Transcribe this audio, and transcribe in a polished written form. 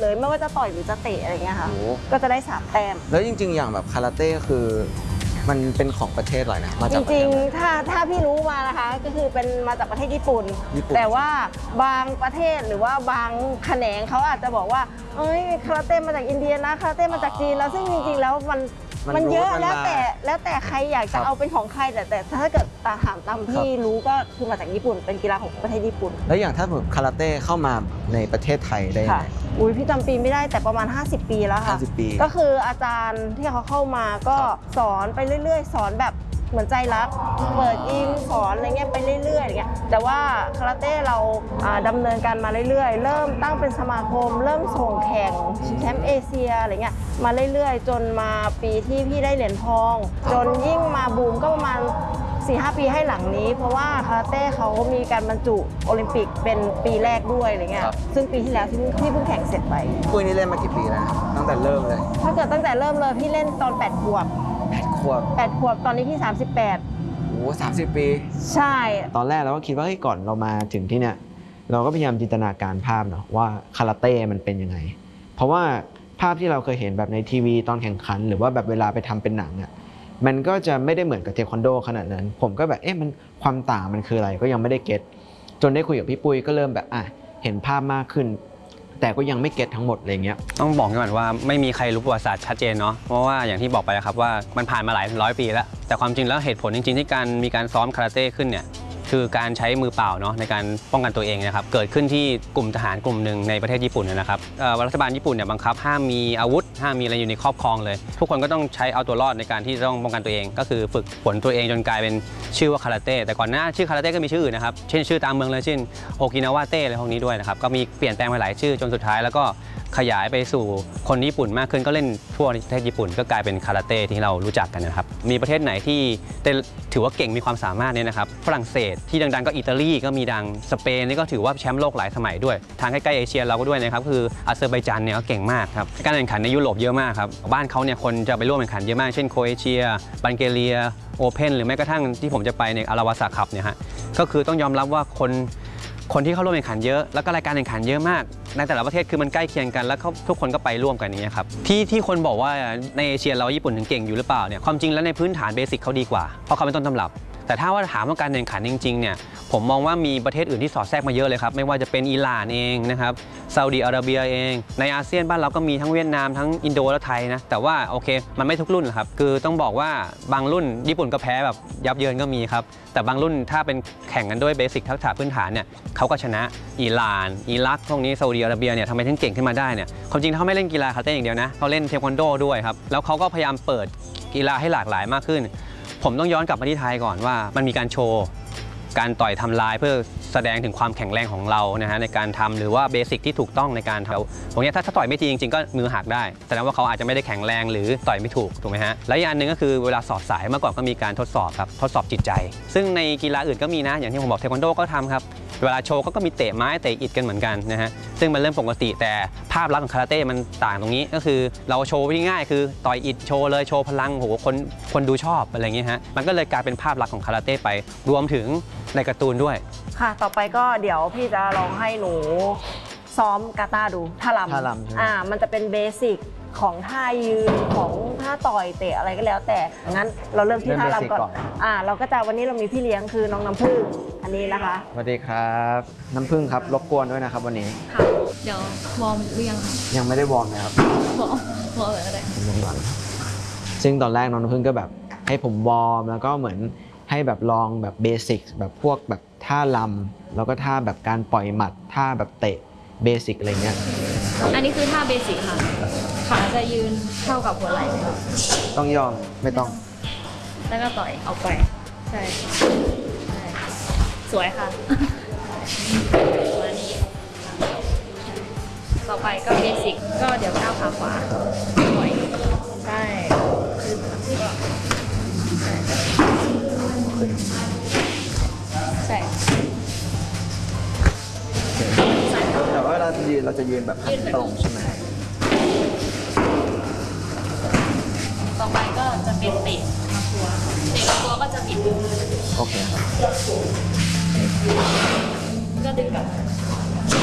เลยไม่ว่าจะต่อยหรือจะเตะอะไรเงี้ยค่ะก็จะได้3 แต้มแล้วจริงๆอย่างแบบคาราเต้คือมันเป็นของประเทศอะไรนะมาจากจริงๆถ้าพี่รู้มานะคะก็คือเป็นมาจากประเทศญี่ปุ่นแต่ว่าบางประเทศหรือว่าบางแขนงเขาอาจจะบอกว่าเอ้ยคาราเต้มาจากอินเดียนะคาราเต้มาจากจีนแล้วซึ่งจริงๆแล้วมันเยอะแล้วแต่ใครอยากจะเอาเป็นของใครแต่ถ้าเกิดถามตามที่รู้ก็คือมาจากญี่ปุ่นเป็นกีฬาของประเทศญี่ปุ่นแล้วอย่างถ้าแบบคาราเต้เข้ามาในประเทศไทยได้ไหมอุ้ยพี่จำปีไม่ได้แต่ประมาณ50 ปีแล้วค่ะ 50 ปีก็คืออาจารย์ที่เขาเข้ามาก็สอนไปเรื่อยๆสอนแบบเหมือนใจรักเปิดอินสอนอะไรเงี้ยไปเรื่อยๆอย่างเงี้ยแต่ว่าคาราเต้เราดำเนินการมาเรื่อยๆเริ่มตั้งเป็นสมาคมเริ่มส่งแข่งชิงแชมป์เอเชียอะไรเงี้ยมาเรื่อยๆจนมาปีที่พี่ได้เหรียญทองจนยิ่งมาบูมก็ประมาณ4-5 ปีให้หลังนี้เพราะว่าคาราเต้เขามีการบรรจุโอลิมปิกเป็นปีแรกด้วยอะไรเงี้ยซึ่งปีที่แล้วที่เพิ่งแข่งเสร็จไปปุ้ยนี่เล่นมากี่ปีแล้วตั้งแต่เริ่มเลยถ้าเกิดตั้งแต่เริ่มเลยพี่เล่นตอน8 ขวบ8 ขวบตอนนี้พี่38 โอ้30 ปีใช่ตอนแรกเราก็คิดว่าก่อนเรามาถึงที่เนี่ยเราก็พยายามจินตนาการภาพเนาะว่าคาราเต้มันเป็นยังไงเพราะว่าภาพที่เราเคยเห็นแบบในทีวีตอนแข่งขันหรือว่าแบบเวลาไปทำเป็นหนังอ่ะมันก็จะไม่ได้เหมือนกับเทควันโดขนาดนั้นผมก็แบบมันความต่างมันคืออะไรก็ยังไม่ได้เก็ตจนได้คุยกับพี่ปุ้ยก็เริ่มแบบเห็นภาพมากขึ้นแต่ก็ยังไม่เก็ตทั้งหมดอะไรเงี้ยต้องบอกก่อนว่าไม่มีใครรู้ประวัติศาสตร์ชัดเจนเนาะเพราะว่าอย่างที่บอกไปครับว่ามันผ่านมาหลาย100 ปีแล้วแต่ความจริงแล้วเหตุผลจริงๆที่มีการซ้อมคาราเต้ขึ้นเนี่ยคือการใช้มือเปล่าเนาะในการป้องกันตัวเองนะครับเกิดขึ้นที่กลุ่มทหารกลุ่มหนึ่งในประเทศญี่ปุ่นนะครับรัฐบาลญี่ปุ่นเนี่ยบังคับห้ามมีอาวุธห้ามมีอะไรอยู่ในครอบครองเลยทุกคนก็ต้องใช้เอาตัวรอดในการที่ต้องป้องกันตัวเองก็คือฝึกฝนตัวเองจนกลายเป็นชื่อว่าคาราเต้แต่ก่อนหน้าชื่อคาราเต้ก็มีชื่ออื่นนะครับเช่นชื่อตามเมืองเลยเช่นโอกินาวาเต้อะไรพวกนี้ด้วยนะครับก็มีเปลี่ยนแปลงไปหลายชื่อจนสุดท้ายแล้วก็ขยายไปสู่คนญี่ปุ่นมากขึ้นก็เล่นทั่วประเทศญี่ปุ่นก็กลายเป็นคาราเต้ที่เรารู้จักกันนะครับมีประเทศไหนที่ถือว่าเก่งมีความสามารถเนี่ยนะครับฝรั่งเศสที่ดังๆก็อิตาลีก็มีดังสเปนนี่ก็ถือว่าแชมป์โลกหลายสมัยด้วยทางใกล้ๆเอเชียเราก็ด้วยนะครับคืออาเซอร์ไบจานเนี่ยก็เก่งมากครับการแข่งขันในยุโรปเยอะมากครับบ้านเขาเนี่ยคนจะไปร่วมแข่งขันเยอะมากเช่นโครเอเชียบัลแกเรียโอเพ่นหรือแม้กระทั่งที่ผมจะไปในอาราวาสาคัพเนี่ยฮะก็คือต้องยอมรับว่าคนที่เข้าร่วมแข่งขันเยอะแล้วก็รายการแข่งขันเยอะมากในแต่ละประเทศคือมันใกล้เคียงกันแล้วทุกคนก็ไปร่วมกันอย่างเงี้ยครับที่คนบอกว่าในเอเชียเราญี่ปุ่นถึงเก่งอยู่หรือเปล่าเนี่ยความจริงแล้วในพื้นฐานเบสิกเขาดีกว่าเพราะเขาเป็นต้นตำรับแต่ถ้าว่าถามว่าการแข่งขันจริงๆเนี่ยผมมองว่ามีประเทศอื่นที่สอดแทรกมาเยอะเลยครับไม่ว่าจะเป็นอิหร่านเองนะครับซาอุดิอาระเบียเองในอาเซียนบ้านเราก็มีทั้งเวียดนามทั้งอินโดและไทยนะแต่ว่าโอเคมันไม่ทุกรุ่นครับคือต้องบอกว่าบางรุ่นญี่ปุ่นก็แพ้แบบยับเยินก็มีครับแต่บางรุ่นถ้าเป็นแข่งกันด้วยเบสิกทักษะพื้นฐานเนี่ยเขาก็ชนะอิหร่านอิรักพวกนี้ซาอุดิอาระเบียเนี่ยทำไมถึงเก่งขึ้นมาได้เนี่ยความจริงเขาไม่เล่นกีฬาคาราเต้อย่างเดียวนะเขาเล่นเทควันโดด้วยครับแล้วเขาก็พยายามเปิดกีฬาให้หลากหลายมากขึ้นผมต้องย้อนกลับมาที่ไทยก่อนว่ามันมีการโชว์การต่อยทำลายเพื่อแสดงถึงความแข็งแรงของเรานะฮะในการทำหรือว่าเบสิกที่ถูกต้องในการทำตรงนี้ถ้าต่อยไม่ดีจริงๆก็มือหักได้แสดงว่าเขาอาจจะไม่ได้แข็งแรงหรือต่อยไม่ถูกถูกไหมฮะและอีกอันหนึ่งก็คือเวลาสอดสายเมื่อก่อนก็มีการทดสอบครับทดสอบจิตใจซึ่งในกีฬาอื่นก็มีนะอย่างที่ผมบอกเทควันโดก็ทำครับเวลาโชว์ก็มีเตะไม้เตะอิฐกันเหมือนกันนะฮะซึ่งมันเริ่มปกติแต่ภาพลักษณ์ของคาราเต้มันต่างตรงนี้ก็คือเราโชว์ง่ายๆคือต่อยอิฐโชว์เลยโชว์พลังโหคนดูชอบอะไรอย่างเงี้ยฮะมันก็เลยกลายเป็นภาพลักษณ์ของคาราเต้ไปรวมถึงในการ์ตูนด้วยค่ะต่อไปก็เดี๋ยวพี่จะลองให้หนูซ้อมกาตาดูท่ารำมันจะเป็นเบสิกของท่ายืนของท่าต่อยเตะอะไรก็แล้วแต่งั้นเราเริ่มที่ท่ารำก่อนเราก็จะวันนี้เรามีพี่เลี้ยงคือน้องน้ำผึ้งอันนี้นะคะสวัสดีครับน้ำผึ้งครับรบกวนด้วยนะครับวันนี้ค่ะเดี๋ยววอร์มหรือยังคะยังไม่ได้วอร์มนะครับวอร์มเลยก็ได้ซึ่งตอนแรกน้องน้ำผึ้งก็แบบให้ผมวอร์มแล้วก็เหมือนให้แบบลองแบบเบสิกแบบพวกแบบท่าลำแล้วก็ท่าแบบการปล่อยหมัดท่าแบบเตะเบสิกอะไรเงี้ยอันนี้คือท่าเบสิกค่ะขาจะยืนเท่ากับหัวไหล่ไหมคะต้องยอมไม่ต้องแล้วก็ต่อยเอาไปใช่สวยค่ะวันนี้ต่อไปก็เบสิกก็เดี๋ยวก้าวขาขวาปล่อยใช่คือใช่แต่ว่าเราจะยืนแบบตรงใช่ไหมต่อไปก็จะเป็นเตะมาตัวก็จะบิดโอเคครับก็ดึงกลับ